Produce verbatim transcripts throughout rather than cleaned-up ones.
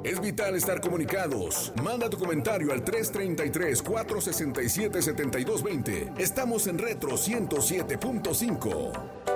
Es vital estar comunicados. Manda tu comentario al tres treinta y tres, cuatrocientos sesenta y siete, setenta y dos veinte. Estamos en Retro ciento siete punto cinco.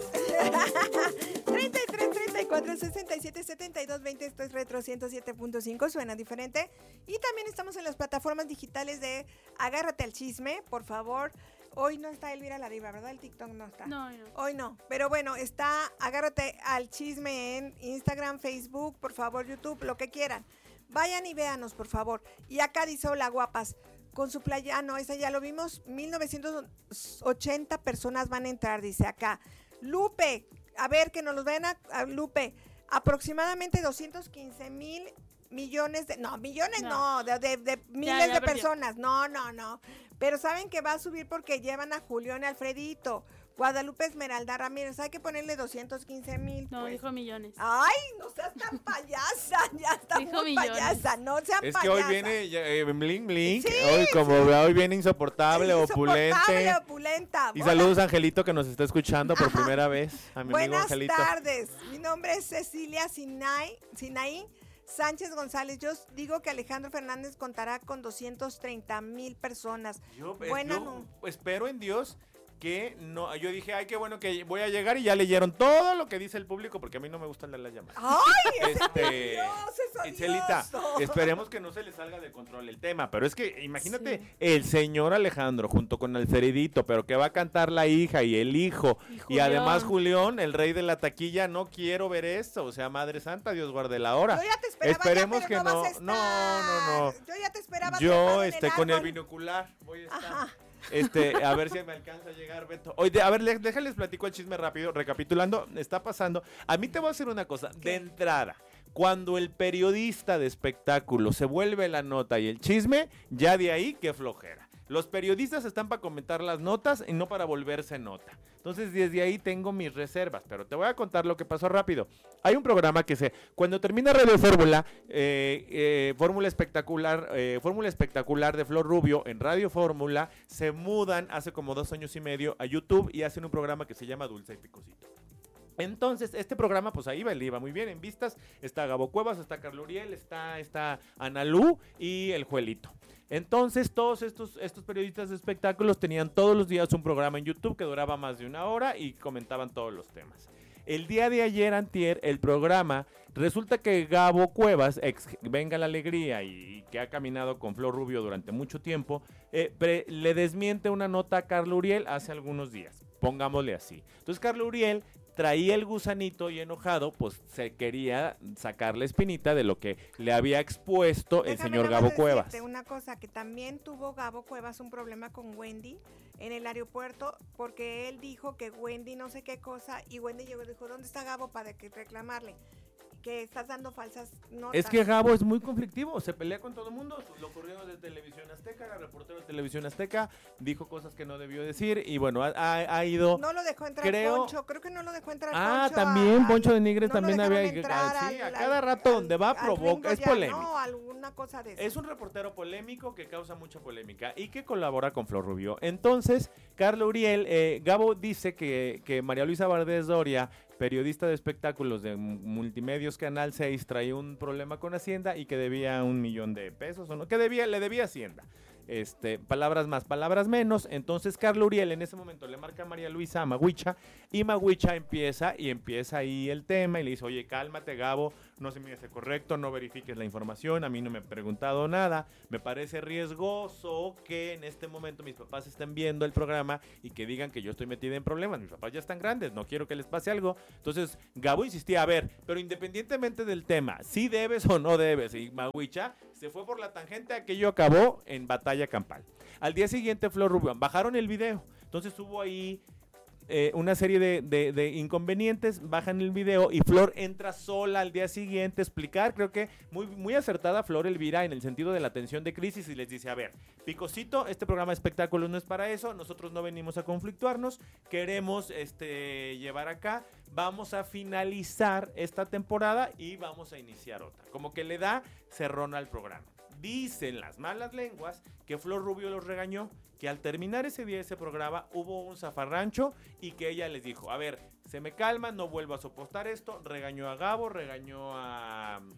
treinta y tres, treinta y cuatro, sesenta y siete, setenta y dos veinte. Esto es Retro ciento siete punto cinco. Suena diferente. Y también estamos en las plataformas digitales de Agárrate al Chisme, por favor. Hoy no está Elvira Lariva, ¿verdad? El TikTok no está. No, no. Hoy no. Pero bueno, está Agárrate al Chisme en Instagram, Facebook, por favor, YouTube, lo que quieran. Vayan y véanos, por favor. Y acá dice, hola, guapas. Con su playa, ah, no, esa ya lo vimos. mil novecientos ochenta personas van a entrar, dice acá. Lupe, a ver, que nos los ven a, a Lupe. Aproximadamente doscientos quince mil millones de... No, millones no, no de, de, de miles ya, ya de perdió. personas. No, no, no. Pero saben que va a subir porque llevan a Julián y Alfredito. Guadalupe Esmeralda Ramírez, hay que ponerle doscientos quince mil. No, pues. dijo millones. Ay, no seas tan payasa, ya está Dijo muy millones. payasa, no sean Es payasa. que hoy viene eh, Bling Bling, Sí, hoy como sí. hoy viene insoportable, Insoportable, opulente. opulenta. Y Hola. saludos a Angelito que nos está escuchando por Ajá. primera vez, a mi amigo Buenas Angelito. tardes, mi nombre es Cecilia Sinay, Sinaí Sánchez González. Yo digo que Alejandro Fernández contará con doscientos treinta mil personas. Yo, eh, Buena yo no. espero en Dios que no, yo dije, ay, qué bueno que voy a llegar y ya leyeron todo lo que dice el público, porque a mí no me gustan leer las llamadas. ¡Ay, Este, Dios, es Itzelita, odioso! esperemos que no se le salga de control el tema, pero es que imagínate Sí. el señor Alejandro junto con Alfredito, pero que va a cantar la hija y el hijo, Y y, Julián. además Julián, el rey de la taquilla, no quiero ver esto, o sea, Madre Santa, Dios guarde la hora. Yo ya te esperaba, Esperemos ya, que pero no, no, vas a no, estar. no, no. Yo ya te esperaba. Yo, trepado en este, con el árbol. binocular voy a estar. Ajá. Este, a ver si me alcanza a llegar, Beto. Oye, a ver, le- déjales platico el chisme rápido, recapitulando, está pasando. A mí te voy a decir una cosa, de entrada, cuando el periodista de espectáculo se vuelve la nota y el chisme, ya de ahí, qué flojera. Los periodistas están para comentar las notas y no para volverse nota. Entonces, desde ahí tengo mis reservas, pero te voy a contar lo que pasó rápido. Hay un programa que se, cuando termina Radio Fórmula, eh, eh, Fórmula Espectacular, eh, Fórmula Espectacular de Flor Rubio en Radio Fórmula, se mudan hace como dos años y medio a YouTube y hacen un programa que se llama Dulce y Picosito. Entonces, este programa, pues ahí va, le iba muy bien en vistas. Está Gabo Cuevas, está Carlos Uriel, está, está Analú y el Juelito. Entonces, todos estos, estos periodistas de espectáculos tenían todos los días un programa en YouTube que duraba más de una hora y comentaban todos los temas. El día de ayer, antier, el programa, resulta que Gabo Cuevas, ex Venga la Alegría y que ha caminado con Flor Rubio durante mucho tiempo, eh, pre, le desmiente una nota a Carlos Uriel hace algunos días, pongámosle así. Entonces, Carlos Uriel traía el gusanito y enojado, pues se quería sacar la espinita de lo que le había expuesto el Déjame señor nada más Gabo Cuevas. decirte una cosa, que también tuvo Gabo Cuevas un problema con Wendy en el aeropuerto, porque él dijo que Wendy no sé qué cosa, y Wendy llegó y dijo, ¿dónde está Gabo para que reclamarle? Que estás dando falsas notas. Es que Gabo es muy conflictivo, se pelea con todo el mundo, lo corrió de Televisión Azteca, la reportera de Televisión Azteca, dijo cosas que no debió decir y bueno, ha, ha- ha ido... No lo dejó entrar creo- Poncho, creo que no lo dejó entrar Ah, Poncho. también a- Poncho de Nigres no lo también dejaron había... entrar sí, al- a cada al- rato al- donde va al provoca, Ringo es ya, polémico. No, alguna cosa de eso. Es un reportero polémico que causa mucha polémica y que colabora con Flor Rubio. Entonces, Carlos Uriel, eh, Gabo dice que, que María Luisa Valdés Doria, periodista de espectáculos de Multimedios Canal seis, traía un problema con Hacienda y que debía un millón de pesos, o no, que debía, le debía Hacienda. Este, palabras más, palabras menos. Entonces Carlos Uriel en ese momento le marca a María Luisa a Maguicha y Maguicha empieza y empieza ahí el tema y le dice, oye, cálmate Gabo, no se me hace correcto, no verifiques la información, a mí no me han preguntado nada, me parece riesgoso que en este momento mis papás estén viendo el programa y que digan que yo estoy metida en problemas, mis papás ya están grandes, no quiero que les pase algo. Entonces Gabo insistía, a ver, pero independientemente del tema, si debes o no debes, y Maguicha se fue por la tangente, aquello acabó en batalla campal. Al día siguiente Flor Rubio, bajaron el video, entonces hubo ahí eh, una serie de, de, de inconvenientes, bajan el video y Flor entra sola al día siguiente a explicar, creo que muy, muy acertada Flor Elvira en el sentido de la atención de crisis y les dice, a ver, Picosito, este programa de espectáculos no es para eso, nosotros no venimos a conflictuarnos, queremos este, llevar acá, vamos a finalizar esta temporada y vamos a iniciar otra, como que le da cerrón al programa. Dicen las malas lenguas que Flor Rubio los regañó, que al terminar ese día ese programa hubo un zafarrancho y que ella les dijo, a ver, se me calma, no vuelvo a soportar esto, regañó a Gabo, regañó a,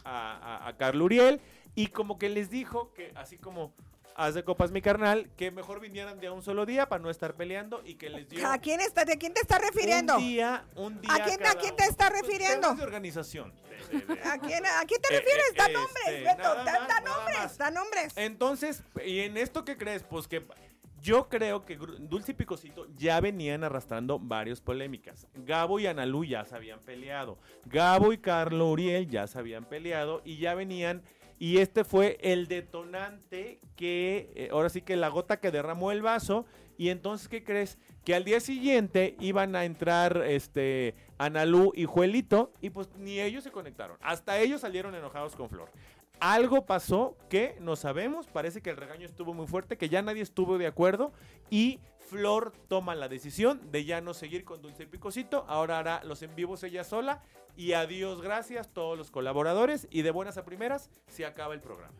a, a, a Carlos Uriel y como que les dijo que así como haz de copas mi carnal, que mejor vinieran de a un solo día para no estar peleando y que les dio ¿A quién está, ¿De quién te está refiriendo? un día, un día ¿A quién, cada ¿a quién te está uno. refiriendo? Temas de organización. De, de, de. ¿A quién, ¿A quién te Eh, refieres? eh, Da este, nombres, Beto, nada da, más, da nada nombres, más. da nombres. Entonces, ¿y en esto qué crees? Pues que yo creo que Gru- Dulce y Picosito ya venían arrastrando varias polémicas. Gabo y Analú ya se habían peleado. Gabo y Carlo Uriel ya se habían peleado y ya venían. Y este fue el detonante que, eh, ahora sí que la gota que derramó el vaso. Y entonces, ¿qué crees? Que al día siguiente iban a entrar este Analú y Juelito y pues ni ellos se conectaron. Hasta ellos salieron enojados con Flor. Algo pasó que no sabemos, parece que el regaño estuvo muy fuerte, que ya nadie estuvo de acuerdo y Flor toma la decisión de ya no seguir con Dulce y Picosito, ahora hará los en vivos ella sola y adiós, gracias todos los colaboradores y de buenas a primeras se acaba el programa.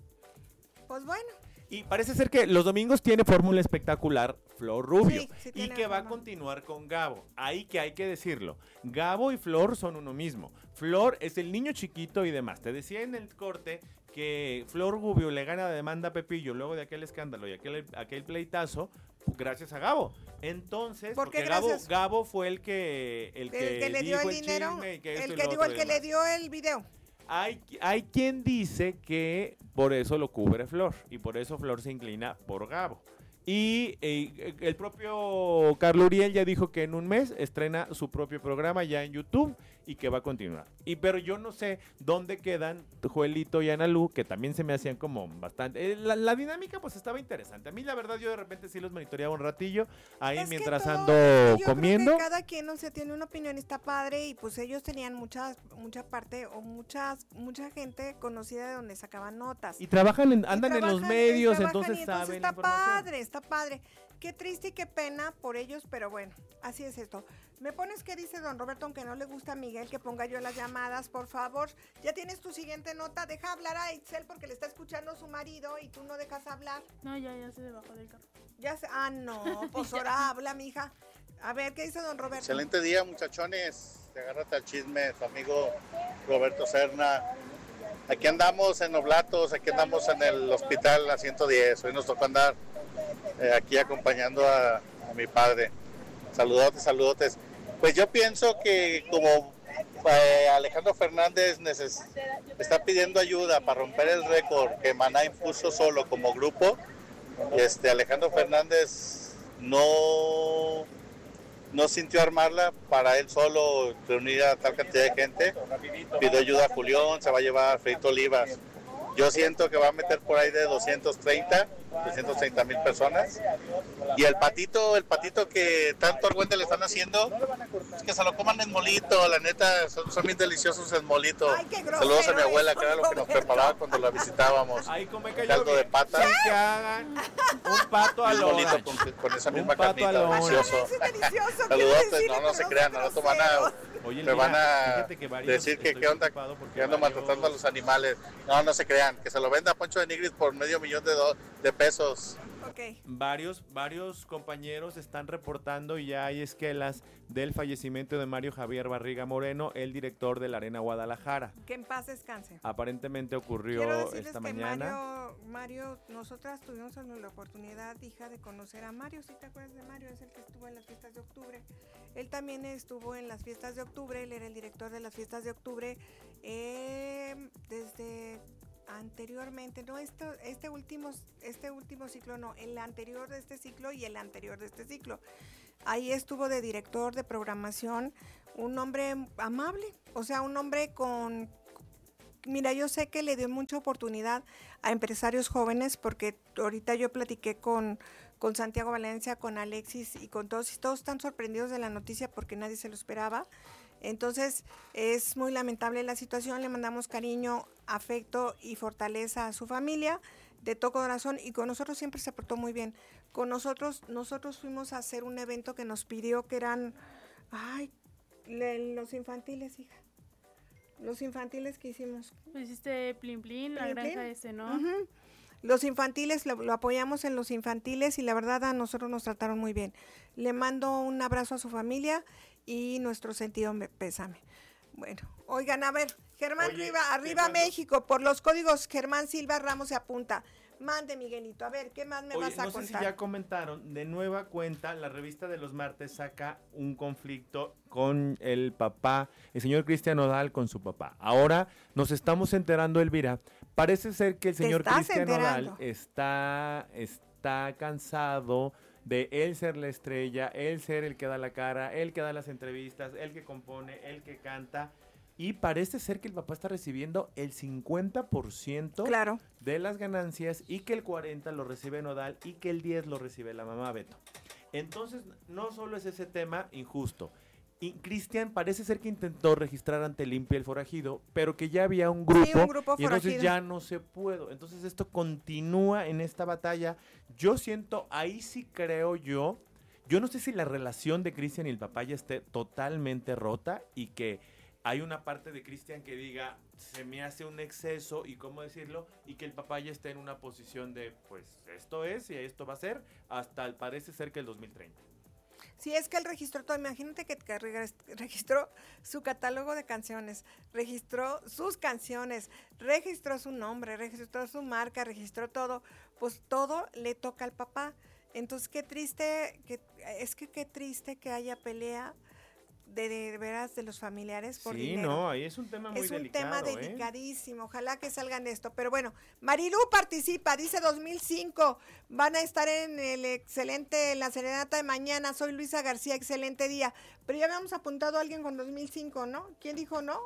Pues bueno. Y parece ser que los domingos tiene fórmula espectacular Flor Rubio Sí, sí y tiene que va a fórmula. continuar con Gabo. Ahí que hay que decirlo. Gabo y Flor son uno mismo. Flor es el niño chiquito y demás. Te decía en el corte que Flor Rubio le gana la demanda a Pepillo luego de aquel escándalo y aquel, aquel pleitazo gracias a Gabo. Entonces, ¿Por qué porque Gabo, gracias? Gabo fue el que el que, El que le dio dijo el el dinero, chisme y que esto el y que lo digo, otro el y que le demás. dio el video. Hay, hay quien dice que por eso lo cubre Flor y por eso Flor se inclina por Gabo. Y eh, el propio Carlo Uriel ya dijo que en un mes estrena su propio programa ya en YouTube y que va a continuar. Y pero yo no sé dónde quedan Joelito y Analú, que también se me hacían como bastante... eh, la, la dinámica pues estaba interesante. A mí la verdad yo de repente sí los monitoreaba un ratillo ahí Es que mientras todo- ando es que yo comiendo. Creo que cada quien, o sea, tiene una opinión, está padre y pues ellos tenían mucha, mucha parte o muchas, mucha gente conocida de donde sacaban notas. Y trabajan, en, Y andan en los trabajan- medios, trabajan entonces y saben la está información. padre, está padre. Qué triste y qué pena por ellos, pero bueno, así es esto. ¿Me pones qué dice don Roberto, aunque no le gusta a Miguel que ponga yo las llamadas, por favor? Ya tienes tu siguiente nota, deja hablar a Itzel porque le está escuchando su marido y tú no dejas hablar. No, ya, ya se bajó del carro. Ya se, ah, no, pues ahora habla, mija. A ver, ¿qué dice don Roberto? Excelente día, muchachones. Te agárrate al chisme, tu amigo Roberto Serna. Aquí andamos en Oblatos, aquí andamos en el hospital, la ciento diez. Hoy nos tocó andar eh, aquí acompañando a, a mi padre. Saludotes, saludotes. Pues yo pienso que como eh, Alejandro Fernández neces- está pidiendo ayuda para romper el récord que Maná impuso solo como grupo, este Alejandro Fernández no... no sintió armarla para él solo reunir a tal cantidad de gente. Pidió ayuda a Julián, se va a llevar a Feito Olivas. Yo siento que va a meter por ahí de doscientos treinta mil personas. Y el patito, el patito que tanto argüente le están haciendo, es que se lo coman en molito, la neta, son, son bien deliciosos en molito. Ay, qué grosero Saludos a mi abuela, eso, que era lo que nos Roberto. preparaba cuando la visitábamos. Ahí come que Caldo de pata. Sí, que hagan un pato a Un lo molito orange. con, con esa Un misma pato carnita, a lo delicioso. Eso es delicioso. quiero Saludotes, decirle, no, no pero se crean, sean al rato van a, groseros. Oye, me Elvira, van a fíjate que varios decir que estoy qué onda, preocupado porque que ando varios- maltratando a los animales. No, no se crean, que se lo venda a Poncho de Nigris por medio millón de, do- de pesos. Ok. Varios, varios compañeros están reportando y ya hay esquelas del fallecimiento de Mario Javier Barriga Moreno, el director de la Arena Guadalajara. Que en paz descanse. Aparentemente Quiero ocurrió decirles esta que mañana. Mario, Mario, nosotras tuvimos la oportunidad, hija, de conocer a Mario. ¿Sí te acuerdas de Mario? Es el que estuvo en las fiestas de octubre. Él también estuvo en las fiestas de octubre. Él era el director de las fiestas de octubre eh, desde anteriormente, no esto, este último, este último ciclo, no, el anterior de este ciclo y el anterior de este ciclo. Ahí estuvo de director de programación, un hombre amable, o sea, un hombre con... Mira, yo sé que le dio mucha oportunidad a empresarios jóvenes porque ahorita yo platiqué con, con Santiago Valencia, con Alexis y con todos, y todos están sorprendidos de la noticia porque nadie se lo esperaba. Entonces, es muy lamentable la situación, le mandamos cariño, afecto y fortaleza a su familia de todo corazón y con nosotros siempre se portó muy bien. Con nosotros, nosotros fuimos a hacer un evento que nos pidió que eran, ay, le- los infantiles, hija. Los infantiles que hicimos. Pues hiciste Plin Plin, la Plin granja Plin. ese, ¿no? Ujú. Los infantiles, lo, lo apoyamos en los infantiles y la verdad a nosotros nos trataron muy bien. Le mando un abrazo a su familia y nuestro sentido me- pésame. Bueno, oigan, a ver, Germán Oye, Riva, te arriba cuento- México, por los códigos Germán Silva Ramos se apunta. Mande, Miguelito, a ver, ¿qué más me Oye, vas a no sé contar? si ya comentaron, de nueva cuenta, la revista de los martes saca un conflicto con el papá, el señor Cristian Nodal con su papá. Ahora nos estamos enterando, Elvira, parece ser que el Te señor estás Cristian Nodal enterando. está, está cansado de él ser la estrella, él ser el que da la cara, él que da las entrevistas, él que compone, él que canta. Y parece ser que el papá está recibiendo el cincuenta por ciento Claro. de las ganancias y que el cuarenta lo recibe Nodal y que el diez lo recibe la mamá Beto. Entonces, no solo es ese tema injusto. Y Cristian parece ser que intentó registrar ante Limpia el forajido, pero que ya había un grupo, Sí, un grupo y entonces forajido. ya no se pudo. Entonces esto continúa en esta batalla. Yo siento, ahí sí creo yo, yo no sé si la relación de Cristian y el papá ya esté totalmente rota y que hay una parte de Cristian que diga, se me hace un exceso y cómo decirlo, y que el papá ya esté en una posición de, pues esto es y esto va a ser hasta el- parece ser que el dos mil treinta. Sí, es que él registró todo. Imagínate que, que regres- registró su catálogo de canciones, registró sus canciones, registró su nombre, registró su marca, registró todo. Pues todo le toca al papá. Entonces, qué triste, que, es que qué triste que haya pelea de, de, de veras de los familiares por Sí, dinero. no, ahí es un tema muy Es un delicado, tema ¿eh? delicadísimo, ojalá que salgan de esto. Pero bueno, Marilú participa, dice dos mil cinco, van a estar en el excelente, en la serenata de mañana, soy Luisa García, excelente día. Pero ya habíamos apuntado a alguien con dos mil cinco, ¿no? ¿Quién dijo no?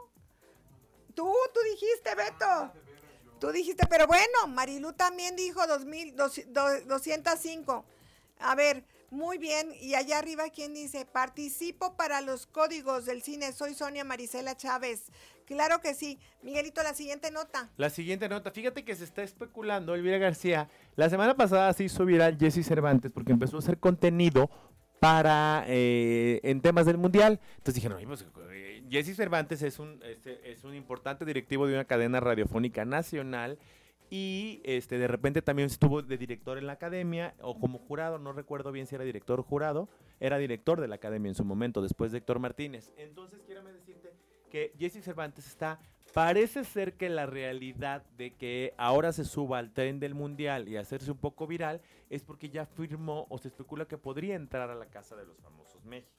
Tú, tú dijiste, Beto. Tú dijiste, pero bueno, Marilú también dijo dos mil doscientos cinco. A ver, muy bien. Y allá arriba, ¿quién dice? Participo para los códigos del cine. Soy Sonia Marisela Chávez. Claro que sí. Miguelito, la siguiente nota. La siguiente nota, fíjate que se está especulando, Elvira García, la semana pasada se hizo viral Jesse Cervantes porque empezó a hacer contenido para, eh, en temas del mundial. Entonces dijeron, oye, pues, eh, Jesse Cervantes es un, este, es un importante directivo de una cadena radiofónica nacional y este, de repente también estuvo de director en la academia o como jurado, no recuerdo bien si era director o jurado, era director de la academia en su momento, después de Héctor Martínez. Entonces, quiero decirte que Jesse Cervantes está, parece ser que la realidad de que ahora se suba al tren del mundial y hacerse un poco viral es porque ya firmó o se especula que podría entrar a la Casa de los Famosos México.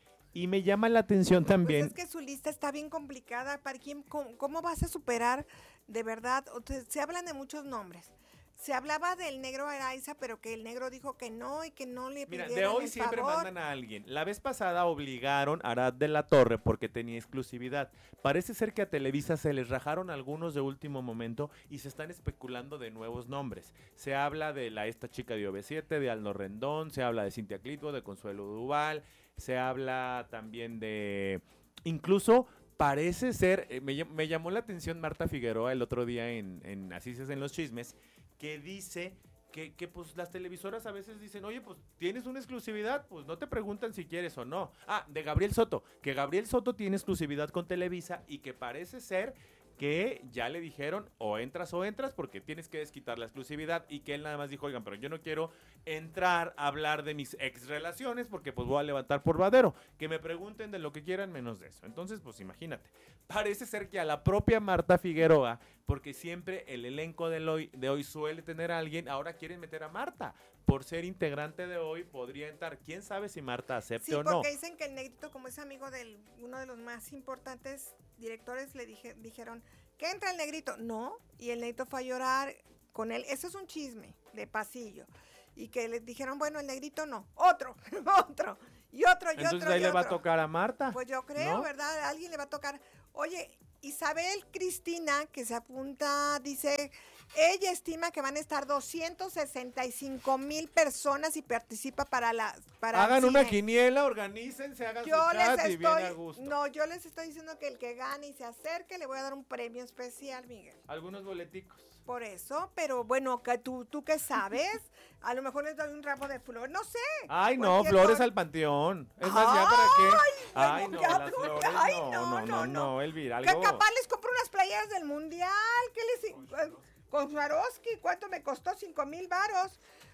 Y me llama la atención también. Pues es que su lista está bien complicada. ¿Para quién, cómo, cómo vas a superar de verdad? O te- se hablan de muchos nombres. Se hablaba del negro Araiza, pero que el negro dijo que no y que no le Mira, pidieran de hoy el siempre favor. mandan a alguien. La vez pasada obligaron a Arad de la Torre porque tenía exclusividad. Parece ser que a Televisa se les rajaron algunos de último momento y se están especulando de nuevos nombres. Se habla de la esta chica de O V siete, de Aldo Rendón, se habla de Cintia Clitbo, de Consuelo Duval, se habla también de... Incluso parece ser, eh, me, llam- me llamó la atención Marta Figueroa el otro día en, en Así se hacen los chismes, que dice que, que pues las televisoras a veces dicen, oye, pues tienes una exclusividad, pues no te preguntan si quieres o no. Ah, de Gabriel Soto, que Gabriel Soto tiene exclusividad con Televisa y que parece ser que ya le dijeron o entras o entras porque tienes que desquitar la exclusividad y que él nada más dijo, oigan, pero yo no quiero entrar a hablar de mis ex relaciones porque pues voy a levantar por vadero, que me pregunten de lo que quieran menos de eso. Entonces, pues imagínate, parece ser que a la propia Marta Figueroa, porque siempre el elenco de hoy, de hoy suele tener a alguien, ahora quieren meter a Marta. Por ser integrante de hoy, podría entrar. ¿Quién sabe si Marta acepte Sí, o no? porque dicen que el negrito, como es amigo de uno de los más importantes directores, le dije, dijeron, ¿que entra el negrito? No, y el negrito fue a llorar con él. Eso es un chisme de pasillo. Y que le dijeron, bueno, el negrito no, otro, otro, y otro, y Entonces otro, ahí y le va a otro. tocar a Marta. Pues yo creo, ¿no? ¿verdad? A alguien le va a tocar. Oye, Isabel Cristina, que se apunta, dice, ella estima que van a estar doscientos sesenta y cinco mil personas y participa para la... Para el Hagan una cine. quiniela, organícense, hagan Yo su chat les y bien a estoy, gusto. no, yo les estoy diciendo que el que gane y se acerque le voy a dar un premio especial, Miguel. Algunos boleticos. Por eso, pero bueno, que tú, tú qué sabes, a lo mejor les doy un ramo de flor, no sé. Ay, no, cualquier flores cosa. al panteón. Es más, ya para qué. Ay, bueno, no, ya las tú- flores, ay, no, no, no, no, no, no. no, Elvira, Que algo. capaz les compro unas playeras del mundial, ¿qué les... Con Swarovski, ¿cuánto me costó? Cinco mil varos.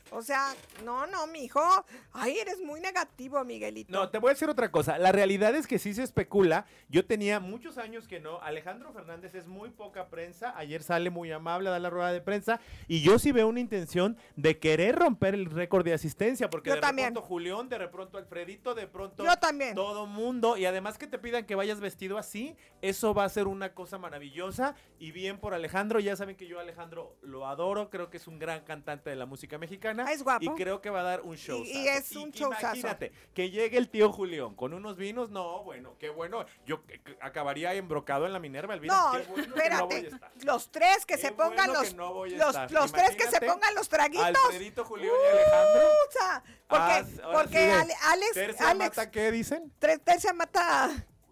O sea, no, no, mijo. Ay, eres muy negativo, Miguelito. No, te voy a decir otra cosa. La realidad es que sí se especula. Yo tenía muchos años que no. Alejandro Fernández es muy poca prensa. Ayer sale muy amable a dar la rueda de prensa. Y yo sí veo una intención de querer romper el récord de asistencia. Porque Yo de también. pronto Julián, de pronto Alfredito, de pronto Yo también. todo mundo. Y además que te pidan que vayas vestido así. Eso va a ser una cosa maravillosa. Y bien por Alejandro. Ya saben que yo a Alejandro lo adoro. Creo que es un gran cantante de la música mexicana. Ah, es guapo. Y creo que va a dar un show. Y- y es un showzazo. Imagínate, que llegue el tío Julián con unos vinos, no, bueno, qué bueno. Yo que- que acabaría embrocado en la Minerva, Elvira. No, Qué bueno que no voy a espérate. estar. Los tres que Qué se pongan bueno los, que no voy a los, estar. los tres que se Imagínate, pongan los traguitos. Alfredito, Julián y Alejandro. O sea, porque, Ah, ahora porque sigue. Ale- Alex, Tercia Alex, mata, ¿qué dicen? tres, tercia mata.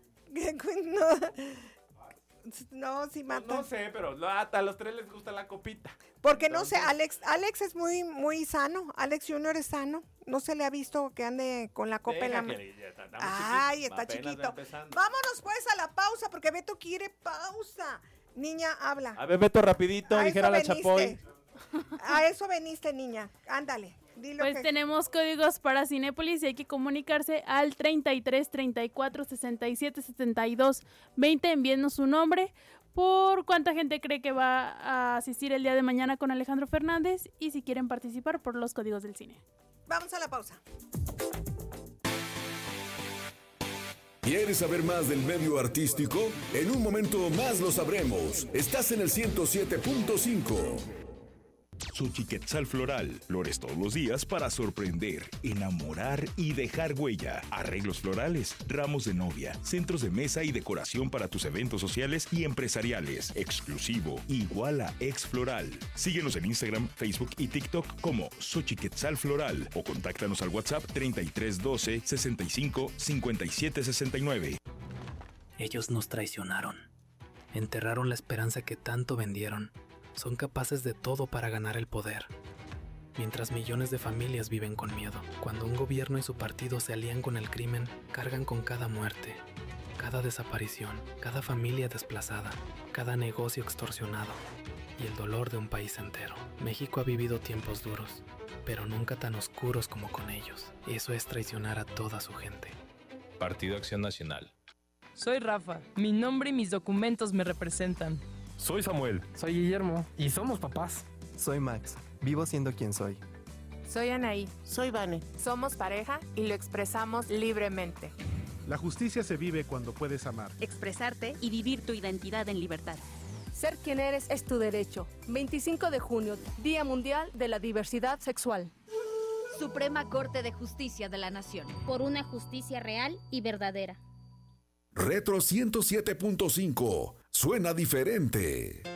No, no, sí No, mata. no sé, pero lo- hasta a los tres les gusta la copita. Porque no sé, Entonces- Alex, Alex es muy, muy sano. Alex Junior es sano. No se le ha visto que ande con la copa en la Deja mano. que ya está- está muy Ay, chiquito, está apenas va chiquito. empezando. Vámonos pues a la pausa, porque Beto quiere pausa. Niña, habla. A ver, Beto, rapidito, A dijera eso la Chapoy. veniste. A eso veniste, niña. Ándale. Dilo Pues que... tenemos códigos para Cinépolis y hay que comunicarse al treinta y tres, treinta y cuatro, sesenta y siete, setenta y dos, veinte. Envíenos su nombre, por cuánta gente cree que va a asistir el día de mañana con Alejandro Fernández y si quieren participar por los códigos del cine. Vamos a la pausa. ¿Quieres saber más del medio artístico? En un momento más lo sabremos. Estás en el ciento siete punto cinco. Xochiquetzal Floral. Flores todos los días para sorprender, enamorar y dejar huella. Arreglos florales, ramos de novia, centros de mesa y decoración para tus eventos sociales y empresariales. Exclusivo, igual a Ex Floral. Síguenos en Instagram, Facebook y TikTok como Xochiquetzal Floral o contáctanos al WhatsApp treinta y tres doce, sesenta y cinco, cincuenta y siete sesenta y nueve. Ellos nos traicionaron. Enterraron la esperanza que tanto vendieron. Son capaces de todo para ganar el poder. Mientras millones de familias viven con miedo. Cuando un gobierno y su partido se alían con el crimen, cargan con cada muerte, cada desaparición, cada familia desplazada, cada negocio extorsionado y el dolor de un país entero. México ha vivido tiempos duros, pero nunca tan oscuros como con ellos. Eso es traicionar a toda su gente. Partido Acción Nacional. Soy Rafa. Mi nombre y mis documentos me representan. Soy Samuel. Soy Guillermo. Y somos papás. Soy Max. Vivo siendo quien soy. Soy Anaí. Soy Vane. Somos pareja y lo expresamos libremente. La justicia se vive cuando puedes amar, expresarte y vivir tu identidad en libertad. Ser quien eres es tu derecho. veinticinco de junio, Día Mundial de la Diversidad Sexual. Suprema Corte de Justicia de la Nación. Por una justicia real y verdadera. Retro ciento siete punto cinco. Suena diferente.